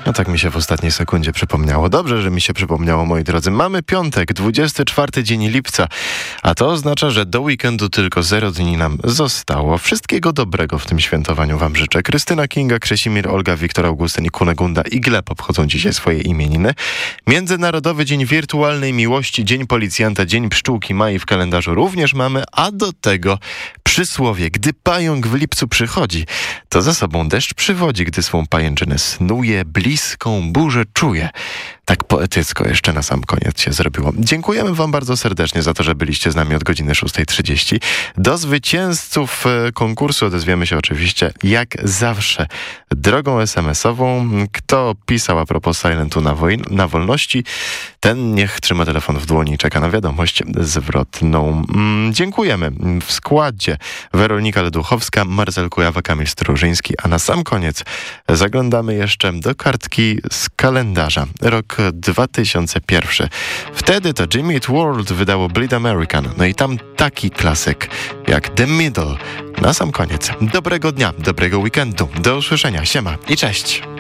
No tak mi się w ostatniej sekundzie przypomniało. Dobrze, że mi się przypomniało, moi drodzy. Mamy piątek, 24 dzień lipca, a to oznacza, że do weekendu tylko 0 dni nam zostało. Wszystkiego dobrego w tym świętowaniu wam życzę. Krystyna Kinga, Krzesimir, Olga, Wiktor, Augustyn i Kunegunda i Gleb obchodzą dzisiaj swoje imieniny. Międzynarodowy Dzień Wirtualnej Miłości, Dzień Policjanta, Dzień Pszczółki Mai w kalendarzu również mamy, a do tego przysłowie: gdy pająk w lipcu przychodzi, to za sobą deszcz przywodzi, gdy swą pajęczynę snuje, bliską burzę czuje. Tak poetycko jeszcze na sam koniec się zrobiło. Dziękujemy wam bardzo serdecznie za to, że byliście z nami od godziny 6:30. Do zwycięzców konkursu odezwiemy się oczywiście jak zawsze drogą SMS-ową. Kto pisał a propos Silentu na wolności, ten niech trzyma telefon w dłoni i czeka na wiadomość zwrotną. Dziękujemy. W składzie Weronika Leduchowska, Marcel Kujawa, Kamil Strużyński, a na sam koniec zaglądamy jeszcze do kartki z kalendarza. Rok 2001. Wtedy to Jimmy Eat World wydało Bleed American. No i tam taki klasyk jak The Middle. Na sam koniec. Dobrego dnia, dobrego weekendu. Do usłyszenia. Siema i cześć.